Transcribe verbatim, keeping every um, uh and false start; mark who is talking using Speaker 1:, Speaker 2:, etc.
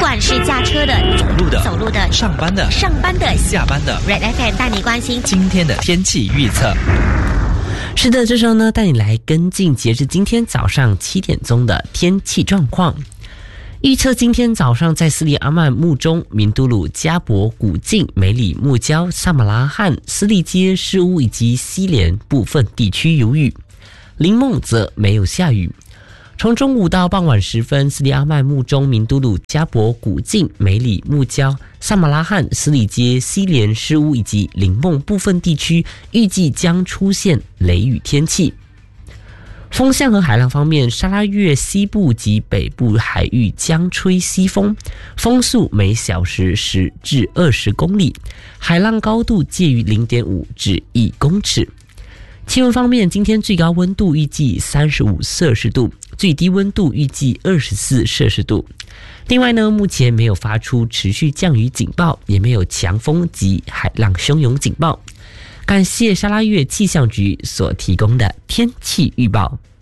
Speaker 1: 管是驾车的、
Speaker 2: 走路的、
Speaker 1: 走路的、
Speaker 2: 上班的、
Speaker 1: 上班的、
Speaker 2: 下班的
Speaker 1: Red F M 带你关心
Speaker 2: 今天的天气预测。
Speaker 3: 是的，这时候呢，带你来跟进截至今天早上七点钟的天气状况。预测今天早上在斯里阿曼、木中、明都鲁、加博、古晋、梅里、木礁、萨马拉罕、斯利街、市乌以及西连部分地区有雨，林梦则没有下雨。从中午到傍晚时分，斯里阿曼、木中、明都鲁、加博、古晋、梅里、木礁、萨马拉罕、斯里街、西连、市乌以及林梦部分地区预计将出现雷雨天气。风向和海浪方面，沙拉越西部及北部海域将吹西风，风速每小时十至二十公里，海浪高度介于零点五至一公尺。气温方面，今天最高温度预计三十五摄氏度，最低温度预计二十四摄氏度。另外呢，目前没有发出持续降雨警报，也没有强风及海浪汹涌警报。感谢沙拉越气象局所提供的天气预报。